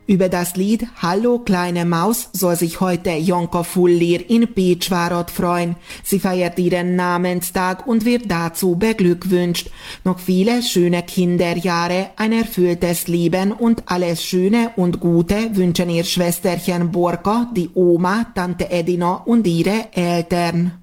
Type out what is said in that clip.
Über das Lied Hallo kleine Maus soll sich heute Jonko Fullir in Pécsvárad freuen. Sie feiert ihren Namenstag und wird dazu beglückwünscht. Noch viele schöne Kinderjahre, ein erfülltes Leben und alles Schöne und Gute wünschen ihr Schwesterchen Borka, die Oma, Tante Edina und ihre Eltern.